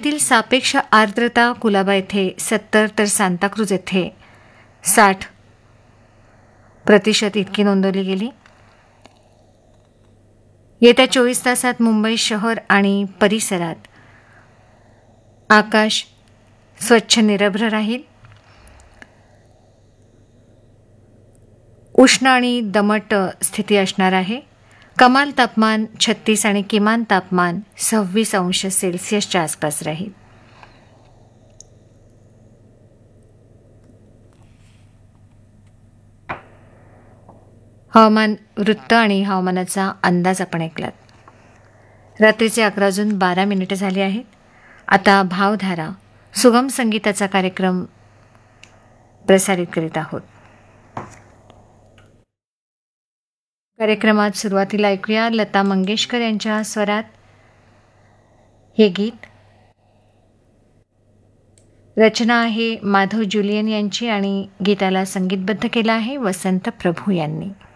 हवेतील सापेक्ष आर्द्रता कुलाबा येथे 70 तर सांताक्रूज येथे 60% इतकी नोंदवली गेली. येत्या 24 तासात मुंबई शहर आणि परिसरात आकाश स्वच्छ निरभ्र राहील. उष्ण आणि दमट स्थिती असणार आहे. कमाल तापमान 36 आणि किमान तापमान 26°C आसपास राहील. हवामान वृत्त आणि हवामानाचा अंदाज आपण ऐकलात. रात्रीचे 11:12 झाले आहेत. आता भावधारा सुगम संगीताचा कार्यक्रम प्रसारित करीत आहोत. कार्यक्रमात सुरुवातीला ऐकूया लता मंगेशकर यांच्या स्वरात हे गीत. रचना आहे माधव जुलियन यांची आणि गीताला संगीतबद्ध केलं आहे वसंत प्रभू यांनी.